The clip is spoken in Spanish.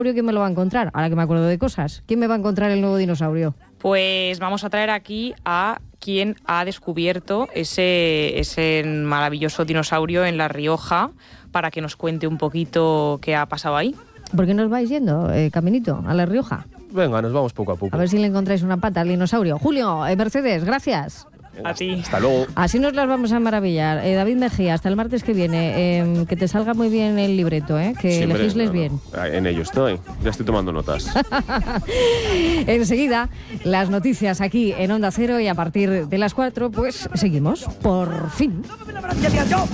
¿Quién me lo va a encontrar? Ahora que me acuerdo de cosas. ¿Quién me va a encontrar el nuevo dinosaurio? Pues vamos a traer aquí a quien ha descubierto ese maravilloso dinosaurio en La Rioja para que nos cuente un poquito qué ha pasado ahí. ¿Por qué nos vais yendo, caminito, a La Rioja? Venga, nos vamos poco a poco. A ver si le encontráis una pata al dinosaurio. Julio, Mercedes, gracias. A ti. Hasta luego. Así nos las vamos a maravillar. David Mejía, hasta el martes que viene. Que te salga muy bien el libreto, que Siempre, legisles bien. En ello estoy. Ya estoy tomando notas. Enseguida, las noticias aquí en Onda Cero y a partir de las 4, pues seguimos. Por fin.